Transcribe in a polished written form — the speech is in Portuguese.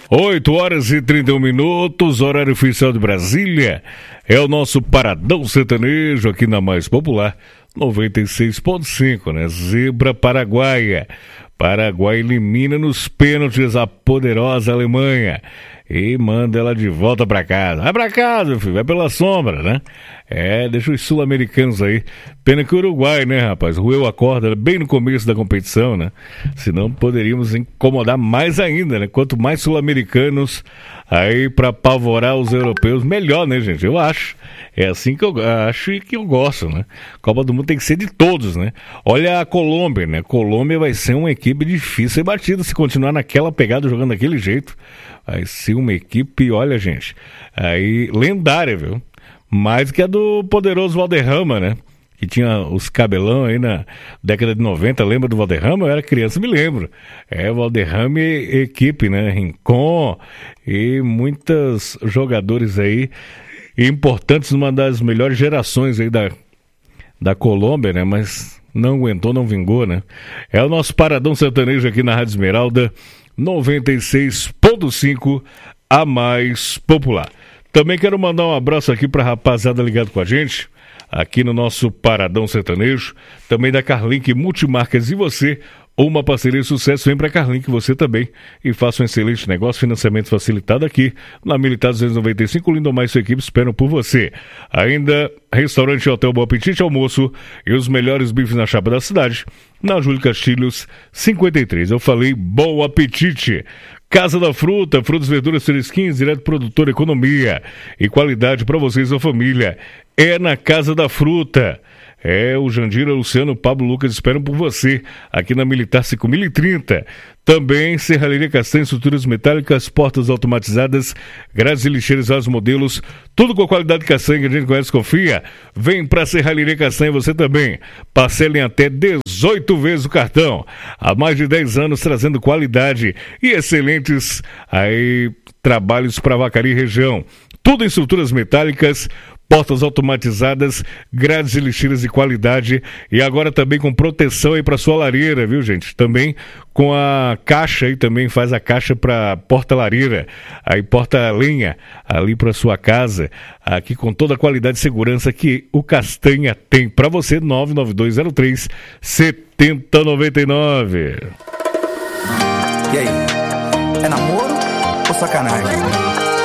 8h31, horário oficial de Brasília. É o nosso Paradão Sertanejo aqui na mais popular, 96.5, né? Zebra paraguaia. Paraguai elimina nos pênaltis a poderosa Alemanha e manda ela de volta pra casa. Vai pra casa, meu filho, vai pela sombra, né? Deixa os sul-americanos aí. Pena que o Uruguai, né, rapaz, roeu a corda bem no começo da competição, né? Senão poderíamos incomodar mais ainda, né? Quanto mais sul-americanos aí pra apavorar os europeus, melhor, né, gente? Eu acho. É assim que eu acho e que eu gosto, né? Copa do Mundo tem que ser de todos, né? Olha a Colômbia, né? Colômbia vai ser uma equipe difícil ser batida se continuar naquela pegada, jogando daquele jeito. Vai ser uma equipe, olha, gente, aí lendária, viu? Mais que a do poderoso Valderrama, né? Que tinha os cabelão aí na década de 90, lembra do Valderrama? Eu era criança, me lembro. Valderrama e equipe, né? Rincon e muitos jogadores aí importantes, uma das melhores gerações aí da Colômbia, né? Mas não aguentou, não vingou, né? É o nosso Paradão Sertanejo aqui na Rádio Esmeralda, 96.5, a mais popular. Também quero mandar um abraço aqui pra rapaziada ligado com a gente, aqui no nosso Paradão Sertanejo, também da Carlink Multimarcas. E você, uma parceria de sucesso, vem pra Carlink, você também, e faça um excelente negócio, financiamento facilitado aqui na Militar 295, Lindomar e sua equipe esperam por você. Ainda, restaurante e hotel Bom Apetite Almoço e os melhores bifes na chapa da cidade, na Júlio Castilhos 53. Eu falei Bom Apetite. Casa da Fruta, frutas e verduras fresquinhas, direto do produtor, economia e qualidade para vocês e sua família. É na Casa da Fruta. O Jandira, Luciano, Pablo, Lucas esperam por você aqui na Militar 5030. Também Serralheria Castanha, estruturas metálicas, portas automatizadas, grades e lixeiras, vários modelos, tudo com a qualidade de castanha que a gente conhece e confia. Vem pra Serralheria Castanha você também. Parcelem até 18 vezes o cartão. Há mais de 10 anos trazendo qualidade e excelentes aí trabalhos para Vacaria e região. Tudo em estruturas metálicas, portas automatizadas, grades e lixeiras de qualidade e agora também com proteção aí para sua lareira, viu, gente? Também com a caixa aí, também faz a caixa para porta-lareira, aí porta-lenha ali para sua casa, aqui com toda a qualidade e segurança que o Castanha tem para você. 99203 7099. E aí, é namoro ou sacanagem?